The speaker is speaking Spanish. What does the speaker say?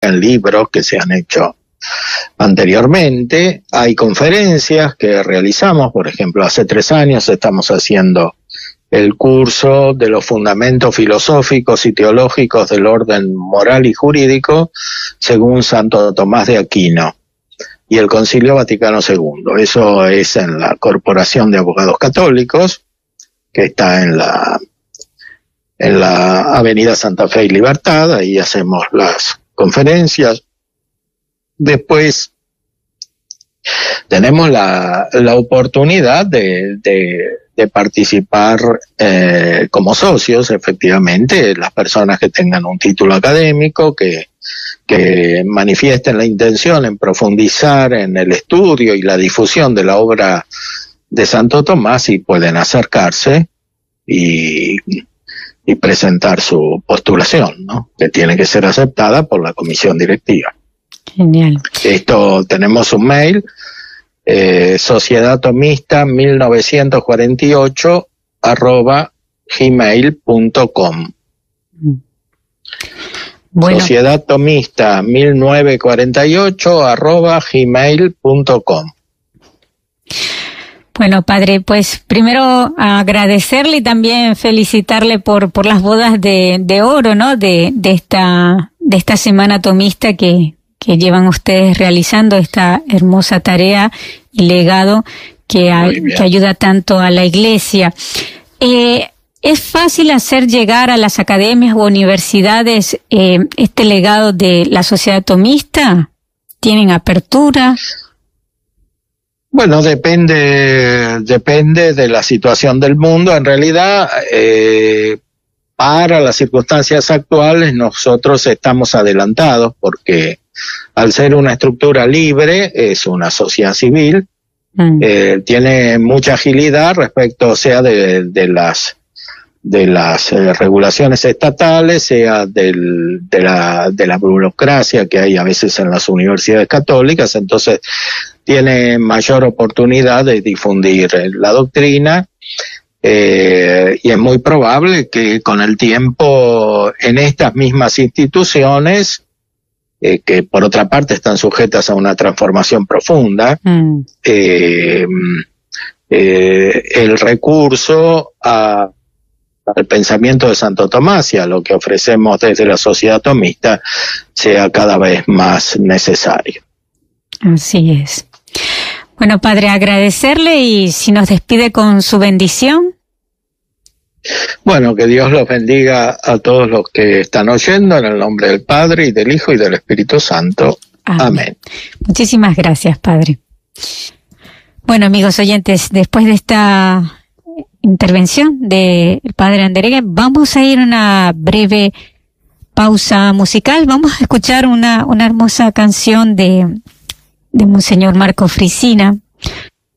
en libros que se han hecho anteriormente. Hay conferencias que realizamos, por ejemplo, hace 3 años estamos haciendo el curso de los fundamentos filosóficos y teológicos del orden moral y jurídico según Santo Tomás de Aquino y el Concilio Vaticano II. Eso es en la Corporación de Abogados Católicos, que está en la Avenida Santa Fe y Libertad. Ahí hacemos las conferencias. Después tenemos la oportunidad de participar como socios, efectivamente, las personas que tengan un título académico, que manifiesten la intención en profundizar en el estudio y la difusión de la obra de Santo Tomás, y pueden acercarse y presentar su postulación, ¿no? Que tiene que ser aceptada por la comisión directiva. Genial. Esto, tenemos un mail, sociedadtomista1948@gmail.com. Bueno. Sociedadtomista1948@gmail.com. Bueno, padre, pues primero agradecerle y también felicitarle por las bodas de oro, ¿no? De esta semana tomista que llevan ustedes realizando, esta hermosa tarea y legado que ayuda tanto a la Iglesia. ¿Es fácil hacer llegar a las academias u universidades este legado de la sociedad tomista? ¿Tienen apertura? Bueno, depende de la situación del mundo. En realidad, para las circunstancias actuales, nosotros estamos adelantados porque al ser una estructura libre, es una sociedad civil, tiene mucha agilidad respecto, sea de las regulaciones estatales, sea de la burocracia que hay a veces en las universidades católicas. Entonces tiene mayor oportunidad de difundir la doctrina, y es muy probable que con el tiempo en estas mismas instituciones, que por otra parte están sujetas a una transformación profunda, el recurso al pensamiento de Santo Tomás y a lo que ofrecemos desde la sociedad tomista sea cada vez más necesario. Así es. Bueno, padre, agradecerle, y si nos despide con su bendición. Bueno, que Dios los bendiga a todos los que están oyendo, en el nombre del Padre, y del Hijo, y del Espíritu Santo. Amén. Muchísimas gracias, padre. Bueno, amigos oyentes, después de esta intervención del padre Andereghe, vamos a ir a una breve pausa musical. Vamos a escuchar una hermosa canción de Monseñor Marco Frisina,